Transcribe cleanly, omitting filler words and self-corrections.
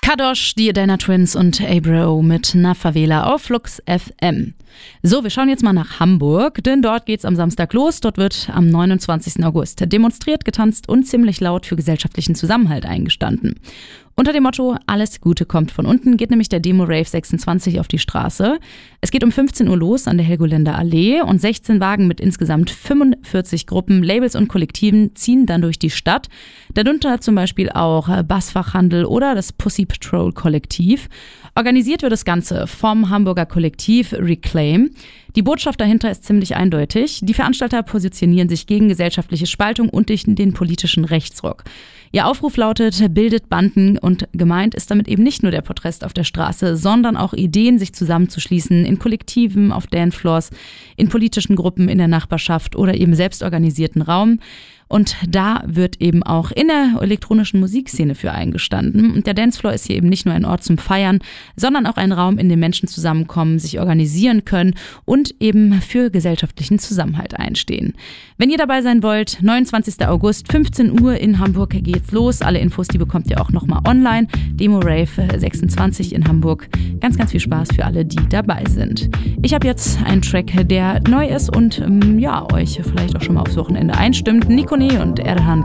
Kadosh, die Adana Twins und Abro mit Na Favela auf Flux FM. So, wir schauen jetzt mal nach Hamburg, denn dort geht's am Samstag los. Dort wird am 29. August demonstriert, getanzt und ziemlich laut für gesellschaftlichen Zusammenhalt eingestanden. Unter dem Motto Alles Gute kommt von unten geht nämlich der Demo-Rave 26 auf die Straße. Es geht um 15 Uhr los an der Helgoländer Allee und 16 Wagen mit insgesamt 45 Gruppen, Labels und Kollektiven ziehen dann durch die Stadt. Darunter zum Beispiel auch Bassfachhandel oder das Pussy Patrol Kollektiv. Organisiert wird das Ganze vom Hamburger Kollektiv Reclaim. Die Botschaft dahinter ist ziemlich eindeutig. Die Veranstalter positionieren sich gegen gesellschaftliche Spaltung und den politischen Rechtsruck. Ihr Aufruf lautet, bildet Banden, und gemeint ist damit eben nicht nur der Protest auf der Straße, sondern auch Ideen, sich zusammenzuschließen in Kollektiven, auf Dancefloors, in politischen Gruppen in der Nachbarschaft oder eben selbstorganisierten Raum. Und da wird eben auch in der elektronischen Musikszene für eingestanden. Und der Dancefloor ist hier eben nicht nur ein Ort zum Feiern, sondern auch ein Raum, in dem Menschen zusammenkommen, sich organisieren können und eben für gesellschaftlichen Zusammenhalt einstehen. Wenn ihr dabei sein wollt, 29. August, 15 Uhr in Hamburg geht's los. Alle Infos, die bekommt ihr auch nochmal online. Demo Rave 26 in Hamburg. Ganz, ganz viel Spaß für alle, die dabei sind. Ich habe jetzt einen Track, der neu ist und euch vielleicht auch schon mal aufs Wochenende einstimmt. Nico und Erhan